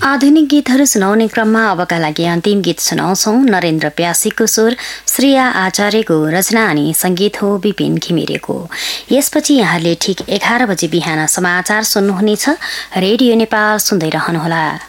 आधुनिक गीतहरू सुनाउने क्रममा अबका लागि अन्तिम गीत सुनाउँछौ। नरेन्द्र प्यासीको स्वर, श्रेया आचार्यको रचना अनि संगीत हो विपिन घिमिरेको। यसपछि यहाँले ठीक 11 बजे बिहान समाचार सुन्नुहुनेछ। रेडियो नेपाल सुन्दै रहनुहोला।